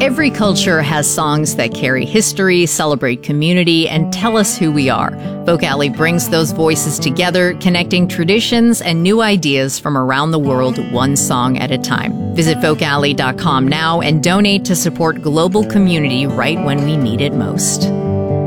Every culture has songs that carry history, celebrate community, and tell us who we are. Folk Alley brings those voices together, connecting traditions and new ideas from around the world, one song at a time. Visit folkalley.com now and donate to support global community right when we need it most.